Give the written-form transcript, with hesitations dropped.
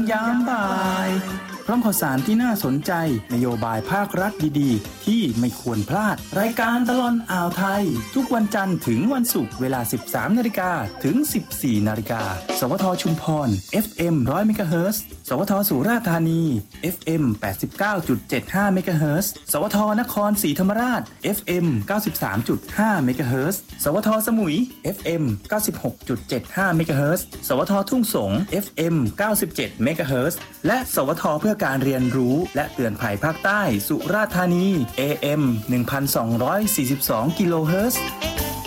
ยามบ่ายพร้อมข่าวสารที่น่าสนใจนโยบายภาครัฐดีๆที่ไม่ควรพลาดรายการตลอดอ่าวไทยทุกวันจันทร์ถึงวันศุกร์เวลา 13:00 นถึง 14:00 นสวทชุมพร FM 100 เมกะเฮิรตซ์สวทสุราษฎร์ธานี FM 89.75 เมกะเฮิรตซ์สวทนครศรีธรรมราช FM 93.5 เมกะเฮิรตซ์สวทสมุย FM 96.75 เมกะเฮิรตซ์สวททุ่งสง FM 97 เมกะเฮิรตซ์และสวทเพื่อการเรียนรู้และเตือนภัยภาคใต้สุราษฎร์ธานี AM 1242 กิโลเฮิรตซ์